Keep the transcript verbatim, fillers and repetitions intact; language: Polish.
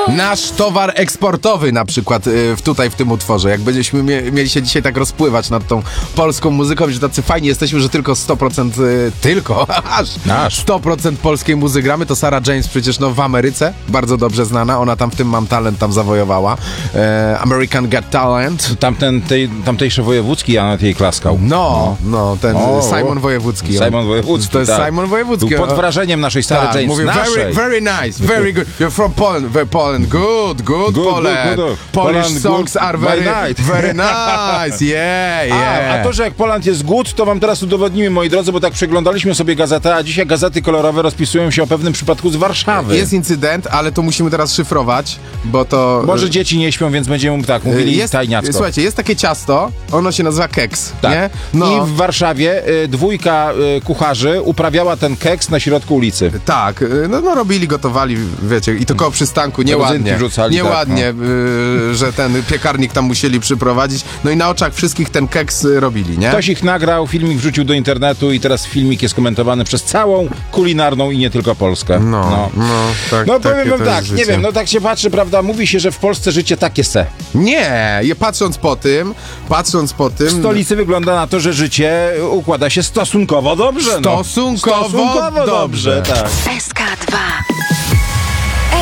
nasz towar eksportowy na przykład y, tutaj w tym utworze. Jak będziemy mie mieli się dzisiaj tak rozpływać nad tą polską muzyką, że tacy fajni jesteśmy, że tylko sto procent, y, tylko, aż Nasz. sto procent polskiej muzy gramy, to Sarah James przecież no w Ameryce, bardzo dobrze znana, ona tam w tym Mam Talent tam zawojowała. E, American Got Talent. Tamten, tej, tamtejszy wojewódzki, ja nawet jej klaskał. No, no, ten O, Simon Wojewódzki. Simon Wojewódzki, To jest tak. Simon Wojewódzki. Był pod wrażeniem naszej Sarah Tak, James, mówię, naszej. very, very nice, very good. You're from Poland, very Poland, good, good, Good, Poland. good, good. Polish Poland songs good are by very, night. very nice, yeah, A, yeah. a to, że jak Poland jest good, to wam teraz udowodnimy, moi drodzy, bo tak przeglądaliśmy sobie gazetę, a dzisiaj gazety kolorowe rozpisują się o pewnym przypadku z Warszawy. Jest incydent, ale to musimy teraz szyfrować, bo to... Może dzieci nie śpią, więc będziemy tak mówili jest, tajniacko. Słuchajcie, jest takie ciasto, ono się nazywa keks, Tak. nie? I w Warszawie y, dwójka y, kucharzy uprawiała ten keks na środku ulicy. Tak, y, no, no robili, gotowali, wiecie, i to koło przystanku, nieładnie, Rodzynki wrzucali, nieładnie, tak, y, że ten piekarnik tam musieli przyprowadzić, no i na oczach wszystkich ten keks y, robili, nie? Ktoś ich nagrał, filmik wrzucił do internetu i teraz filmik jest komentowany przez całą kulinarną i nie tylko Polskę. No, no, no, tak, No takie powiem wam to tak, jest nie życie. wiem, no tak się patrzy, prawda, mówi się, że w Polsce życie takie se. Nie, je patrząc po tym, patrząc po tym... W stolicy wygląda na to, że życie układa się stosunkowo dobrze. No. Stosunkowo Stosunkowo dobrze. dobrze, tak. S K dwa.